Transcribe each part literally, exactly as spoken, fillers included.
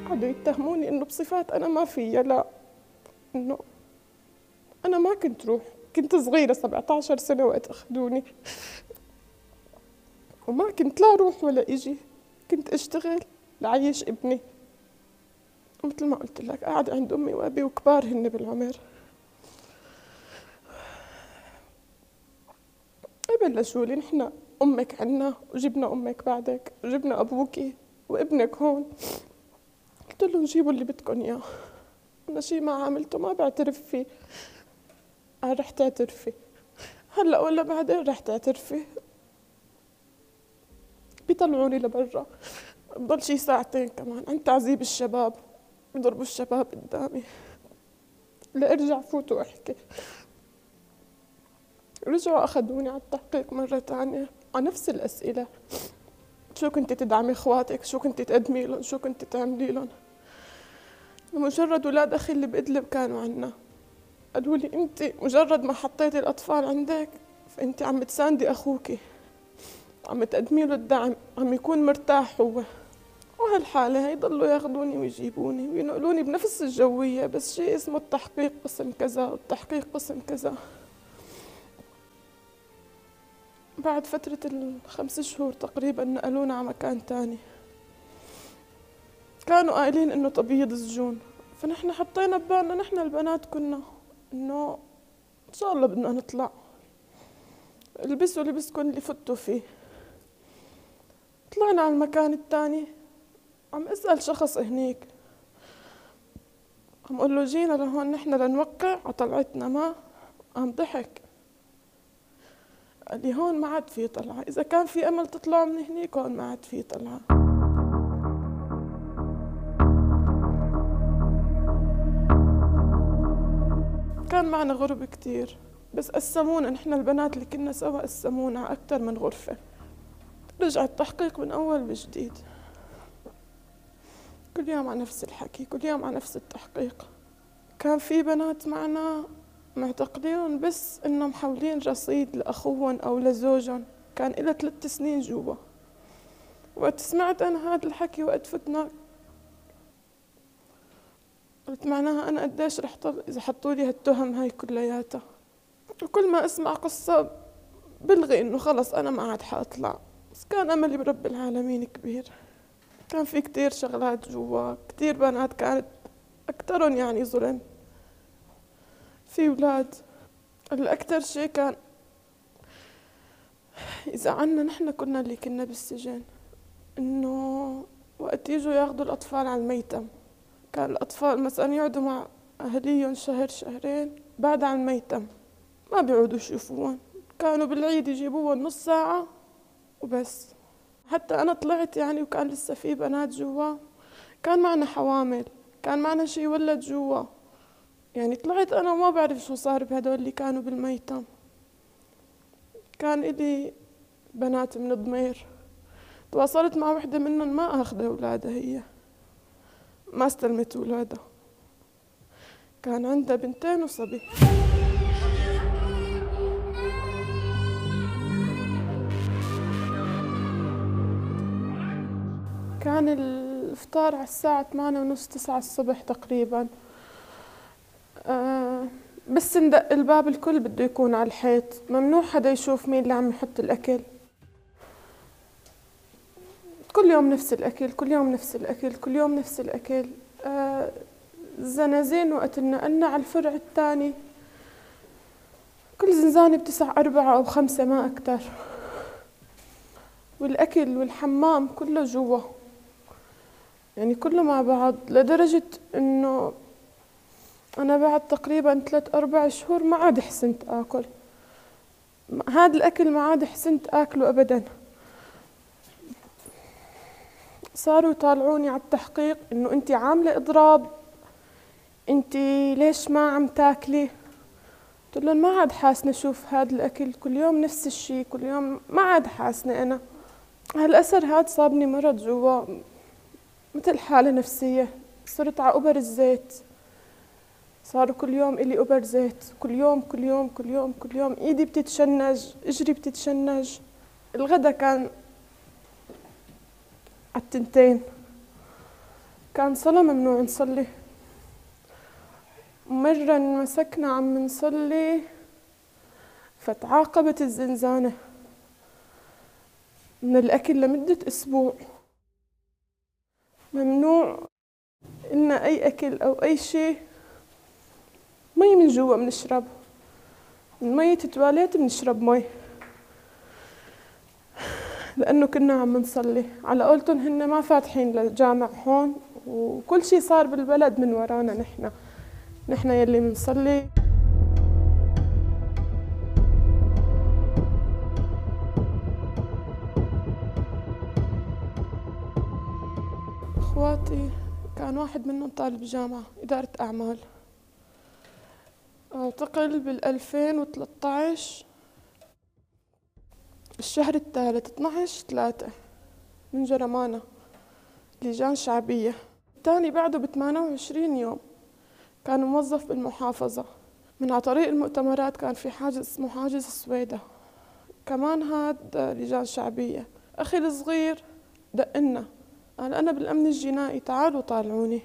قعدوا يتهموني إنه بصفات أنا ما فيها، لا، إنه أنا ما كنت روح، كنت صغيرة سبعة عشر سنة وقت أخذوني، وما كنت لا روح ولا إجي، كنت أشتغل لعيش ابني، مثل ما قلت لك قاعد عند أمي وأبي وكبار هن بالعمر. بلشوا لي نحن أمك عنا وجبنا أمك بعدك وجبنا أبوكي وابنك هون. قلت لهم جيبوا اللي بدكم إياه، أنا شي ما عملته ما بعترف فيه. قال رح تعترفي هلا ولا بعدين رح تعترفي. بيطلعوني لبرا، بضل شي ساعتين كمان عند تعذيب الشباب، بضربوا الشباب قدامي لأرجع فوت وأحكي. رجعوا أخذوني على التحقيق مرة تانية على نفس الأسئلة، شو كنت تدعمي إخواتك، شو كنت تقدمي لهم، شو كنت تعملي لهم. مجرد ولاد أخي اللي بإدلب كانوا عنا، قالوا لي أنت مجرد ما حطيتي الأطفال عندك فأنت عم تساندي أخوكي، عم تقدمي له الدعم، عم يكون مرتاح هو. وهالحالة هي ضلوا ياخذوني ويجيبوني وينقلوني بنفس الجوية، بس شيء اسمه التحقيق قسم كذا والتحقيق قسم كذا. بعد فترة الخمس شهور تقريبا نقلونا على مكان تاني، كانوا قايلين انه تبييض السجون، فنحن حطينا ببالنا نحن البنات كنا انه ان شاء الله بدنا نطلع، البسوا لبسكم اللي فتوا فيه. طلعنا على المكان التاني، عم اسأل شخص هنيك، عم اقول له جينا لهون نحن لنوقع وطلعتنا ما، عم ضحك قال لي هون ما عاد في طلعة، إذا كان في أمل تطلعوا من هنيك هون ما عاد في طلعة. كان معنا غرب كتير، بس قسمونا نحن البنات اللي كنا سوا، قسمونا على أكتر من غرفة. رجع التحقيق من أول وجديد، كل يوم على نفس الحكي، كل يوم على نفس التحقيق. كان في بنات معنا معتقلين بس إنهم محولين رصيد لأخوهم أو لزوجهم، كان إلها ثلاث سنين جوا. وقت سمعت أنا هذا الحكي وقت فتنا قلت معناها أنا قديش رح طل إذا حطوا لي هالتهم هاي كلياتها. وكل ما أسمع قصة بلغي إنه خلص أنا ما عاد حأطلع، بس كان أملي برب العالمين كبير. كان في كتير شغلات جوا، كتير بنات كانت أكترهم يعني ظلم. في أولاد الأكثر شيء كان إذا عنا نحن كنا اللي كنا بالسجن، إنه وقت يجوا ياخدوا الأطفال على الميتم، كان الأطفال مثلا يقعدوا مع أهليهم شهر شهرين، بعد عن الميتم ما بيعودوا يشوفوهم، كانوا بالعيد يجيبوهم نص ساعة وبس. حتى أنا طلعت يعني وكان لسه في بنات جوا، كان معنا حوامل، كان معنا شي ولد جوا، يعني طلعت أنا وما بعرف شو صار بهدول اللي كانوا بالميتم. كان إلي بنات من ضمير، تواصلت مع وحدة منهم ما أخذ أولادها، هي ما استلمت أولادها، كان عندها بنتين وصبي. كان الإفطار على الساعة ثمانية ونص تسعة الصبح تقريبا. أه بس ندق الباب الكل بده يكون على الحيط، ممنوع حدا يشوف مين اللي عم يحط الأكل. كل يوم نفس الأكل، كل يوم نفس الأكل، كل يوم نفس الأكل. أه الزنازين وقت نقلنا على الفرع الثاني كل زنزانة بتسع أربعة أو خمسة ما أكتر، والأكل والحمام كله جوا، يعني كله مع بعض، لدرجة إنه أنا بعد تقريبا ثلاث أربع شهور ما عاد حسنت آكل هذا الأكل، ما عاد حسنت آكله أبدا. صاروا يطالعوني على التحقيق إنه أنت عاملة إضراب، أنت ليش ما عم تاكلي؟ قلت لهم ما عاد حاسنة أشوف هذا الأكل، كل يوم نفس الشيء، كل يوم ما عاد حاسنة. أنا هالأثر هاد صابني مرض جوا، مثل حالة نفسية، صرت على أبر الزيت، صاروا كل يوم إلي أبر زيت، كل يوم كل يوم كل يوم كل يوم، إيدي بتتشنج، إجري بتتشنج. الغدا كان على التنتين، كان صلاة ممنوع نصلي. مرة مسكنا عم نصلي فتعاقبت الزنزانة من الأكل لمدة أسبوع. ممنوع إلنا أي أكل أو أي شيء. مي من جوا بنشرب، من مية التواليت بنشرب مي، لأنه كنا عم نصلي. على قولتهم هن ما فاتحين للجامع هون، وكل شيء صار بالبلد من ورانا نحن نحن يلي بنصلي. اخواتي كان واحد منهم طالب جامعة إدارة أعمال، اعتقل بالألفين وثلاثة عشر الشهر الثالث اثنعش ثلاثة من جرمانة، لجان شعبية. الثاني بعده بثمانية وعشرين يوم كان موظف بالمحافظة. من على طريق المؤتمرات كان في حاجز اسمه حاجز السويدة، كمان هاد لجان شعبية. أخي الصغير دقنا قال أنا بالأمن الجنائي تعالوا طالعوني.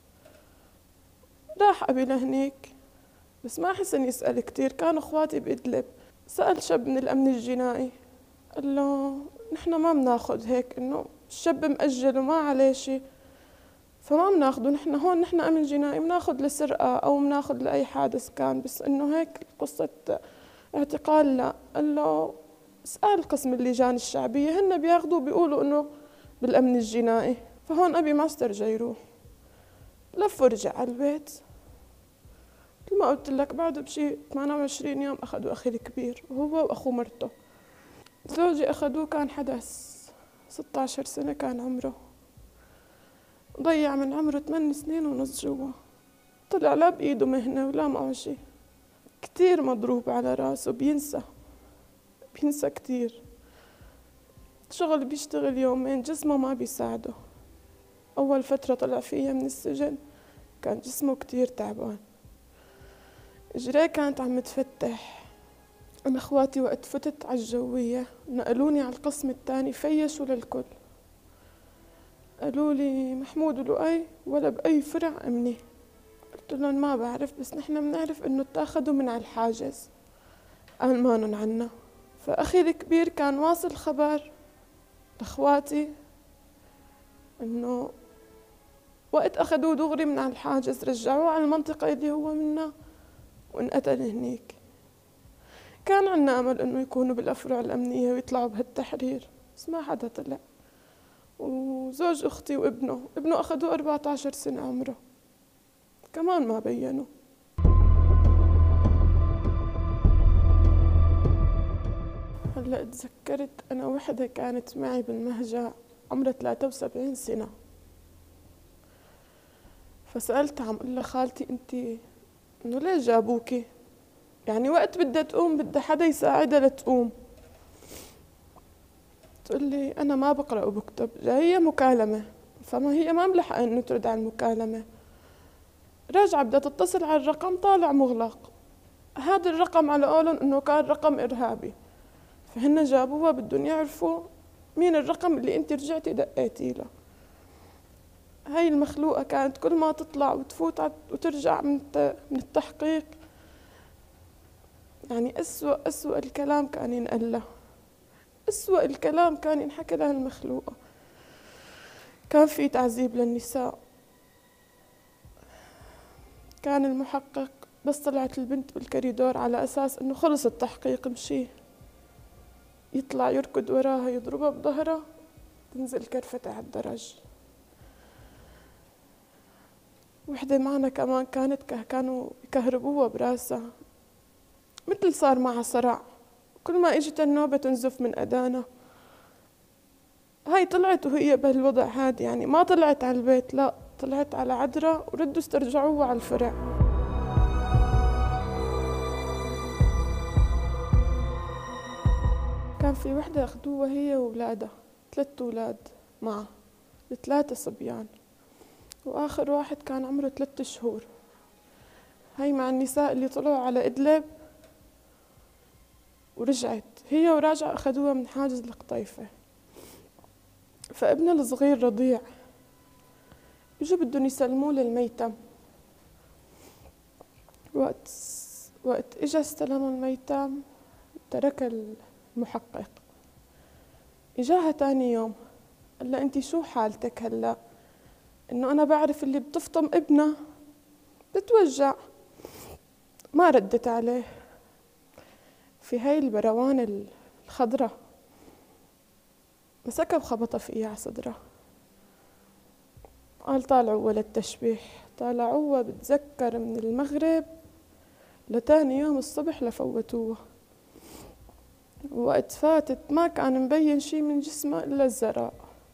راح أبي لهنيك بس ما حسن يسأل كتير، كانوا اخواتي بإدلب. سأل شاب من الأمن الجنائي قال له نحن ما بناخد هيك، إنه الشاب مأجل وما عليه شي فما بناخده، نحن هون نحن أمن جنائي بناخد لسرقة أو بناخد لأي حادث كان، بس إنه هيك قصة اعتقال لا. قال له اسأل قسم اللجان الشعبية هن بياخدوا بيقولوا إنه بالأمن الجنائي. فهون أبي ما استرجع يروح، لف ورجع على البيت. مثل ما قلت لك بعده بشي ثمانية وعشرين يوم أخذوا أخي الكبير وهو وأخو مرته. زوجي أخذوه كان حدث ستة عشر سنة كان عمره، ضيع من عمره ثمان سنين ونص جوا. طلع لا بإيده مهنة ولا معه شي، كتير مضروب على راسه، بينسى بينسى كتير. شغل بيشتغل يومين جسمه ما بيساعده. أول فترة طلع فيها من السجن كان جسمه كتير تعبان، إجريه كانت عم تفتح. أنا أخواتي وقت فتت على الجوية نقلوني على القسم الثاني، فيشوا للكل. قالوا لي محمود ولؤي ولا بأي فرع أمني. قلت لهم ما بعرف، بس نحن بنعرف إنه اتاخدوا من على الحاجز، قال مانن عنا. فأخي الكبير كان واصل خبر لأخواتي إنه وقت أخذوه دغري من على الحاجز رجعوه على المنطقة اللي هو منها وانقتل هنيك. كان عنا أمل إنه يكونوا بالأفرع الأمنية ويطلعوا بهالتحرير، بس ما حدا طلع. وزوج أختي وابنه ابنه أخذوه أربعة عشر سنة عمره، كمان ما بينوا. هلأ تذكرت أنا وحدة كانت معي بالمهجع عمرها ثلاثة وسبعين سنة، فسألتها عم قلها خالتي أنتي إنه ليش جابوكي؟ يعني وقت بدها تقوم بدها حدا يساعدها لتقوم. تقول لي أنا ما بقرأ وبكتب، جاية مكالمة، فما هي ما ملحقة إنه ترد على المكالمة. راجعة بدها تتصل على الرقم طالع مغلق، هذا الرقم على قولهم إنه كان رقم إرهابي، فهن جابوها بدهم يعرفوا مين الرقم اللي أنت رجعتي دقيتي له. هاي المخلوقة كانت كل ما تطلع وتفوت وترجع من التحقيق، يعني أسوأ أسوأ الكلام كان ينقال لها، أسوأ الكلام كان ينحكى لها المخلوقة. كان في تعذيب للنساء. كان المحقق بس طلعت البنت بالكريدور على أساس إنه خلص التحقيق مشي، يطلع يركض وراها يضربها بظهرها تنزل كرفتها على الدرج. وحدة معنا كمان كانت كانوا يكهربوها براسها، مثل صار معها صرع، كل ما اجت النوبة تنزف من أدانة. هاي طلعت وهي بهالوضع هاد، يعني ما طلعت على البيت، لا طلعت على عدرة وردوا استرجعوها على الفرع. كان في وحدة أخدوها هي وولادها، ثلاث أولاد معها، الثلاثة صبيان، وآخر واحد كان عمره ثلاث شهور. هاي مع النساء اللي طلعوا على إدلب ورجعت هي وراجعة أخدوها من حاجز القطيفة. فابنها الصغير رضيع بيجوا بدهم يسلموه للميتم. وقت وقت اجا استلموا الميتم ترك المحقق. اجاها تاني يوم قال لها انتي شو حالتك هلا؟ انه انا بعرف اللي بتفطم ابنها بتتوجع. ما ردت عليه. في هاي البروان الخضرة مسكها وخبطها فيها على صدرها. قال طالعوا للتشبيح، طالعوها بتذكر من المغرب لتاني يوم الصبح لفوتوها. وقت فاتت ما كان مبين شي من جسمها إلا الزرق.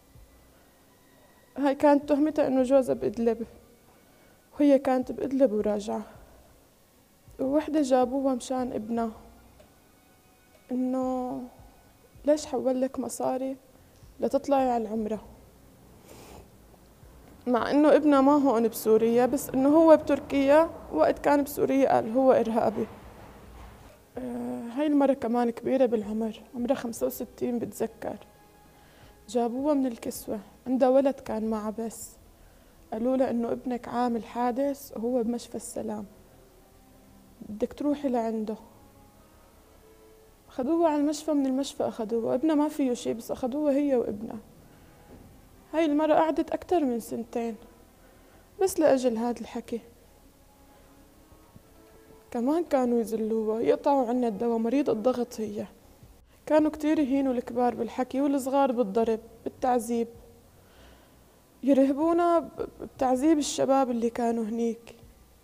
هاي كانت تهمتها إنه جوزها بإدلب، وهي كانت بإدلب وراجعة. ووحدة جابوها مشان ابنها، إنه ليش حولك مصاري لتطلعي على العمرة، مع إنه ابنها ما هون بسوريا، بس إنه هو بتركيا. وقت كان بسوريا قال هو إرهابي. آه هاي المرة كمان كبيرة بالعمر، عمرها خمسة وستين بتذكر. جابوها من الكسوة، عندها ولد كان معها، بس قالوا لها إنه ابنك عامل حادث وهو بمشفى السلام، بدك تروحي لعنده. أخذوها على المشفى، من المشفى أخذوها، ابنها ما فيه شي بس أخذوها هي وابنها. هاي المرة قعدت أكتر من سنتين بس لأجل هذا الحكي. كمان كانوا يذلوها، يقطعوا عنا الدواء، مريض الضغط هي. كانوا كتير يهينوا الكبار بالحكي والصغار بالضرب بالتعذيب، يرهبونا بتعذيب الشباب اللي كانوا هنيك.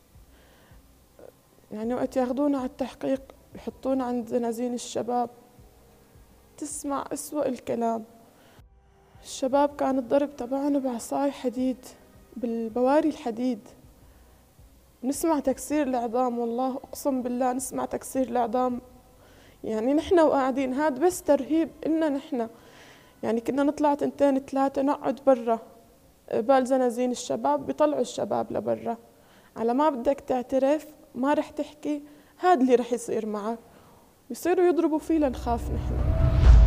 يعني وقت ياخدونا على التحقيق يحطونا عند زنازين الشباب، تسمع أسوأ الكلام. الشباب كان الضرب تبعنا بعصاي حديد، بالبواري الحديد. نسمع تكسير العظام، والله أقسم بالله نسمع تكسير العظام. يعني نحن وقاعدين هاد بس ترهيب إلنا نحن. يعني كنا نطلع تنتين ثلاثة نقعد برا قبال زنازين الشباب، بيطلعوا الشباب لبرا، على ما بدك تعترف ما رح تحكي هاد اللي رح يصير معك، يصيروا يضربوا فيه لنخاف نحن.